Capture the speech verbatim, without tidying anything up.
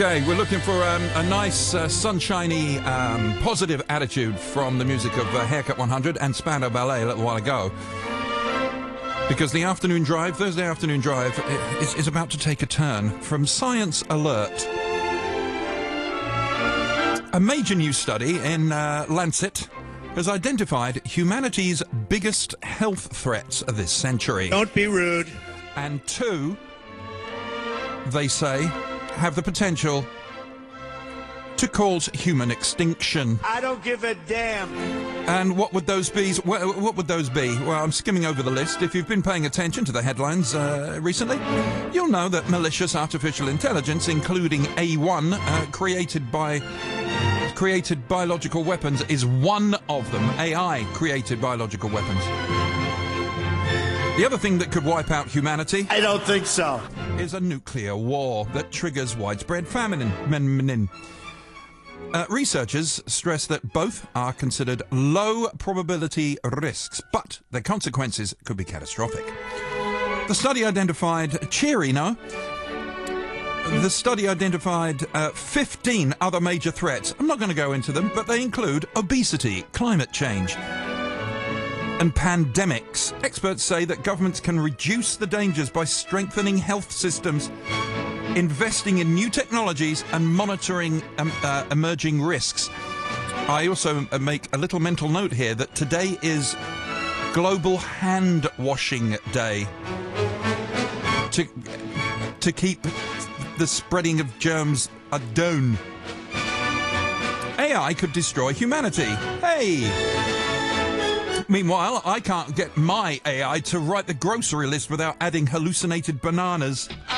Okay, we're looking for um, a nice, uh, sunshiny, um, positive attitude from the music of uh, Haircut one hundred and Spandau Ballet a little while ago. Because the afternoon drive, Thursday afternoon drive, is, is about to take a turn. From Science Alert, a major new study in uh, Lancet has identified humanity's biggest health threats of this century. Don't be rude. And two, they say, have the potential to cause human extinction. I don't give a damn. And what would those be? What would those be? Well, I'm skimming over the list. If you've been paying attention to the headlines uh, recently, you'll know that malicious artificial intelligence, including A one, uh, created by created biological weapons, is one of them. A I created biological weapons. The other thing that could wipe out humanity, I don't think so, is a nuclear war that triggers widespread famine. Uh, researchers stress that both are considered low probability risks, but their consequences could be catastrophic. The study identified cheery, no? The study identified uh, fifteen other major threats. I'm not going to go into them, but they include obesity, climate change, and pandemics. Experts say that governments can reduce the dangers by strengthening health systems, investing in new technologies, and monitoring um, uh, emerging risks. I also uh, make a little mental note here that today is Global Hand Washing Day to, to keep the spreading of germs down. A I could destroy humanity. Hey! Meanwhile, I can't get my A I to write the grocery list without adding hallucinated bananas.